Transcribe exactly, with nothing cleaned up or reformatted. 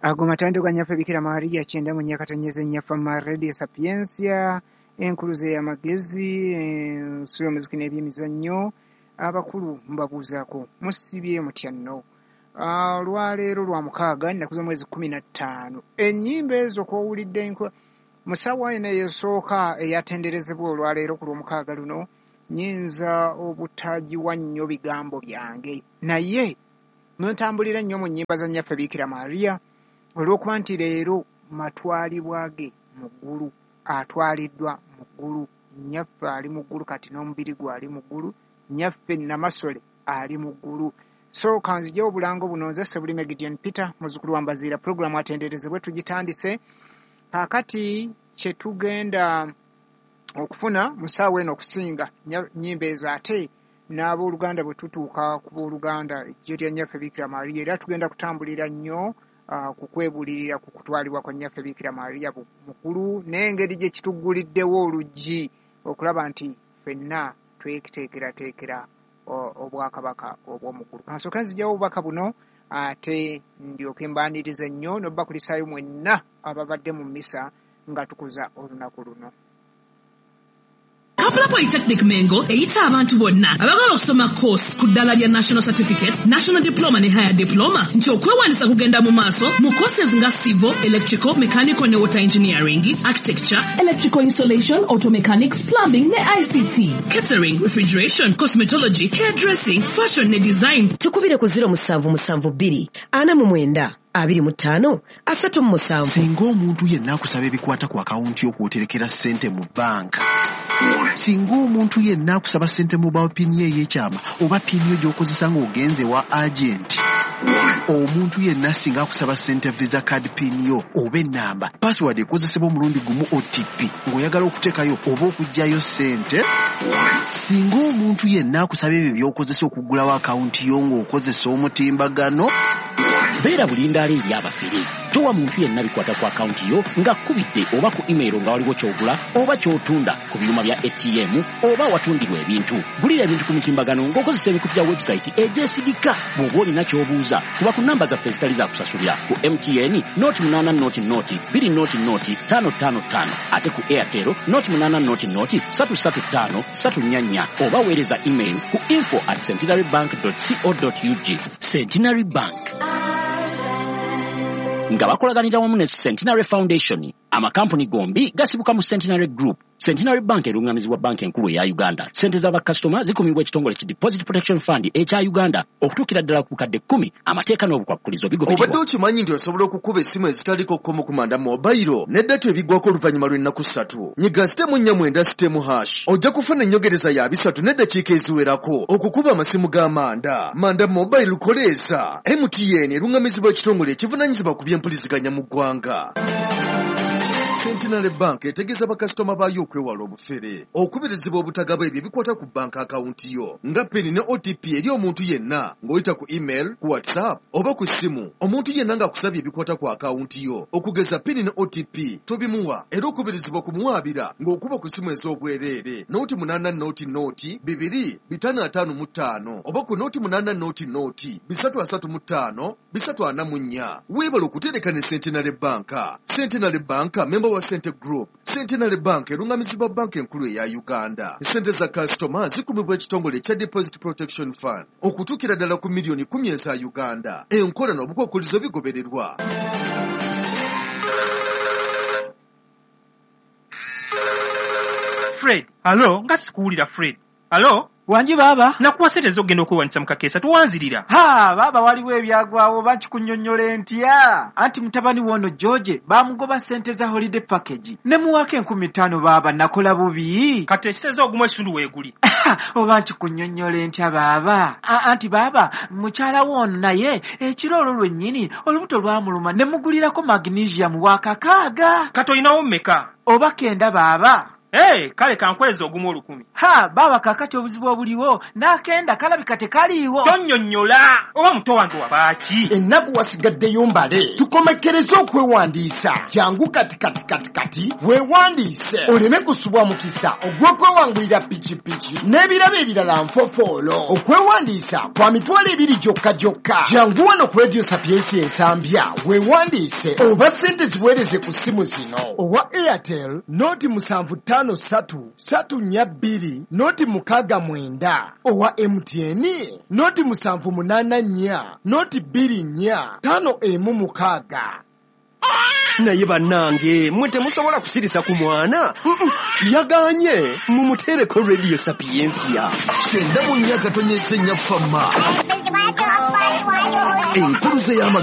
agomatando ganyaffe Bikira Maria cyenda mu nyakatanyeze nyafa ma Radio Sapiensia enkuluze y'amagezi ensuyo muziki n'ebyemizannyo abakulu mbabuuzaako musibye mutya nno. Uh, lwaleero lwa mukaaga nnaku z'omwezi kumi na ttaano ennyimba ezo kw'owulidde musawo eno eyasooka eyatenderezebwa olwaleero ku lw'omukaaga luno nyinza obutagiwa nnyo bigambo byange naye notambulira nnyo mu nnyimba za nnyaffe Bikira Maria olw'okuba nti leero matwalibwa ge mu ggulu atwaliddwa mu ggulu nnyaffe ali mu ggulu kati n'omubiri gwe ali mu ggulu nnyaffe Namasole ali mu ggulu. So kanzijewo obulango buno nze Sebulime Gideon Peter muzzukulu wa Mbaziira programu atenderezebwe tugitandise kakati kye tugenda okufuna musaawa eno okusinga nnyimba ezo ate n'abooluganda bwe tutuuka ku booluganda ejjo lya nnyaffe Bikira Maria era tugenda kutambulira nnyo uh, ku kwebulirira ku kutwalibwa kwa nnyaffe Bikira Maria mukulu n'engeri gye kitugguliddewo oluggi okulaba nti ffenna tweteekerateekera obwakabaka obw'omukulu. Kansooka nzijawo obubaka buno ate ndyoke mbaanirize nnyo n'obbakulisaayo mwenna ababadde mu mmisa nga tukuza olunaku luno. Kampala Polytechnic Mengo eyita abantu bonna abagala okusoma course ku ddala lya National Certificate, National Diploma ne Higher Diploma nti okwewandiisa kugenda mu maaso mu courses nga Civil, Electrical, Mechanical ne Water Engineering, Architecture, Electrical Installation, Auto Mechanics, Plumbing ne I C T, Catering, Refrigeration, Cosmetology, Hairdressing, Fashion ne Design. Tukubire ku zero musanvu musanvu bbiri ana mu mwenda abiri mu ttaano asatu mu musanvu. Singa omuntu yenna akusaba ebikwata ku akawunti y'okwoterekera ssente mu banka, singa omuntu yenna akusaba ssente mu bawa pini ye ey'ekyama oba pini yo gy'okozesa ng'ogenze wa agenti, omuntu yenna singa akusaba ssente visa card pini yo oba ennamba password ekozesebwa omulundi gumu O T P ng'oyagala okuteekayo oba okuggyayo ssente, singa omuntu yenna akusaba ebyo by'okozesa okuggulawo akawunti yo ng'okozesa omutimbagano, beera bulindaala eri abafere. Towa muntu yenna bikwata ku akawunti yo ng'akkubidde oba ku email nga waliwo ky'ogula oba ky'otunda ku byuma bya A T M oba watundirwa ebintu. Gulira ebintu ku mutimbagano ng'okozesa ebikutu bya website egyesigika. Bw'oba olina ky'obuuza kuba ku nnamba zaffe ezitali za kusasulira ku M T N noti munaana noti noti bbiri noti noti ttaano ttaano ttaano ate ku Airtel noti munaana noti noti ssatu ssatu ttaano ssatu nnya nnya oba weereza email ku info at centenarybank dot co dot u g. Centenary Bank nga bakolaganira wamu ne Centenary Foundation, amakampuni gombi gasibuka mu Centenary Group. Centenary Bank erungamizibwa banka enkulu eya Uganda. Sente z'abakasitoma zikumibwa ekitongole ki Deposit Protection Fund ekya Uganda okutuukira ddala ku bukadde kkumi. Amateeka n'obukwakkulizo bigobererwa. Obadde okimanyi nti osobola okukuba essimu ezitaliko kkomo ku manda mobile n'eddata ebiggwako oluvannyuma lw'ennaku ssatu. Nyiga sitemu nnya mwenda sitemu hash ojja kufuna ennyongereza ya bisatu n'eddakiika eziwerako okukuba amasimu g'amanda. Manda mobile lukoleeza. M T N erungamizibwa ekitongole ekivunaanyizibwa ku by'empuliziganya mu ggwanga. Centenary Bank etegeeza bakasitoma baayo okwewala obufere, okubirizibwa obutagaba ebyo bikwata ku banka akawunti yo nga pini ne O T P eri omuntu yenna ng'oyita ku email, ku WhatsApp oba ku ssimu. Omuntu yenna ng'akusabye ebikwata ku akawunti yo okugeza pini ne O T P tobimuwa, era okubirizibwa kumuwaabira ng'okuba ku ssimu ez'obwereere noti munaana noti noti bibiri bitaano ataano mu ttaano oba ku noti munaana noti noti bisatu asatu mu ttaano bisatu ana mu nnya. Weebala okutereka ne Centenary Bank. Centenary Bank member wa Cente Group. Centenary Bank erungamizibwa banka enkulu eya Uganda. Sente za kasitoma zikumibwa ekitongole kya Deposit Protection Fund okutuukira ddala ku miliyoni kumi eza Uganda. Enkola n'obukwakkulizo bigobererwa. Fred, alo, nga sikuwulira Fred. Alo? Wanji baba? Nakuwa sente z'ogenda okwewanisa mu kakeesa tuwanzirira. Ha, baba waliwo ebyagwawo bakikunnyonnyola ntya. Anti mutabani wono George bamugoba sente za holiday package. Ne muwaka enkumi ttaano baba nakola bubi. Kati ekiseze ogumu ekitundu weeguli. Oba nkikunnyonnyola ntya baba. Anti baba mukyala wono naye ekiro olwo lwennyini olubuto lwamuluma ne mugulirako magnesium wa kakaaga. Kati olinawo mmeka? Oba kenda baba. Hey, kale kankweza ogumu olukumi. Ha, baba kakati obuzibu obuliwo n'akenda kalabika tekaliiwo. Tonnyonnyola oba muto wange wabaaki. Ennaku wasigaddeyo mbale tukomekereze okwewandiisa. Jangu kati kati kati kati weewandiise oleme kusubwa mukisa ogw'okwewangulira pikipiki n'ebirabo ebirala nfofoolo. Okwewandiisa kwa mitwalo ebiri gyokka gyokka. Jangu wano ku Radio Sapiensi ensambya weewandiise oba ssente ziweereze ku ssimu zino. Owa Airtel noti musanvu ttaano ssatu ssatu nnya bbiri noti mukaaga mwenda. Owa M T N noti musanvu munaana nnya noti bbiri nnya ttaano emu mukaaga. Naye bannange mwe temusobola kusirisa ku mwana yaganye mumuteereko Radio Sapiensia kyenda mu nnya katonnyesa ennya ffamma enkuluze y'amagezi